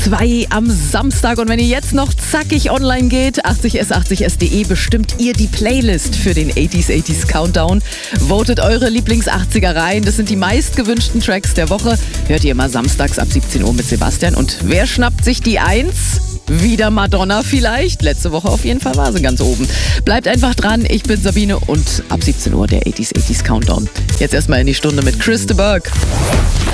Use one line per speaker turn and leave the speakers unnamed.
2 am Samstag. Und wenn ihr jetzt noch zackig online geht, 80s80s.de, bestimmt ihr die Playlist für den 80s Countdown. Votet eure Lieblings-80er rein. Das sind die meistgewünschten Tracks der Woche. Hört ihr immer samstags ab 17 Uhr mit Sebastian. Und wer schnappt sich die 1? Wieder Madonna vielleicht. Letzte Woche auf jeden Fall war sie ganz oben. Bleibt einfach dran. Ich bin Sabine und ab 17 Uhr der 80s Countdown. Jetzt erstmal in die Stunde mit Chris de Burgh.